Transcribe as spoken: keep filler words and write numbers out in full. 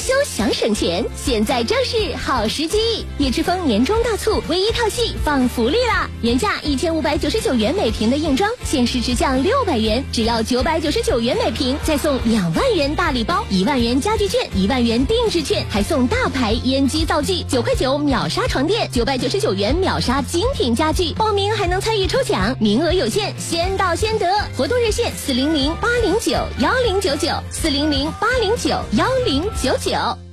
修想省钱，现在正是好时机。叶之峰年终大促，唯一套系放福利啦！原价一千五百九十九元每瓶的硬装，限时直降六百元，只要九百九十九元每瓶，再送两万元大礼包，一万元家具券，一万元定制券，还送大牌烟机灶具，九块九秒杀床垫，九百九十九元秒杀精品家具。报名还能参与抽奖，名额有限，先到先得。活动热线四零零八零九幺零九九，四零零八零九幺零九九。